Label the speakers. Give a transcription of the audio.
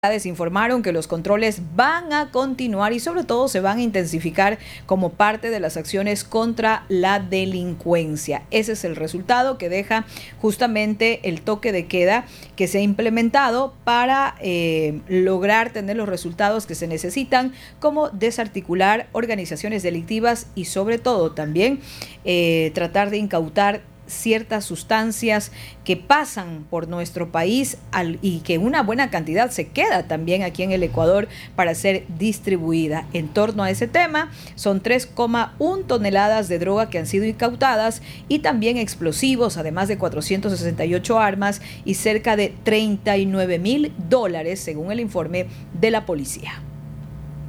Speaker 1: Informaron que los controles van a continuar y sobre todo se van a intensificar como parte de las acciones contra la delincuencia. Ese es el resultado que deja justamente el toque de queda que se ha implementado para lograr tener los resultados que se necesitan, como desarticular organizaciones delictivas y sobre todo también tratar de incautar ciertas sustancias que pasan por nuestro país y que una buena cantidad se queda también aquí en el Ecuador para ser distribuida. En torno a ese tema, son 3,1 toneladas de droga que han sido incautadas y también explosivos, además de 468 armas y cerca de $39,000, según el informe de la policía.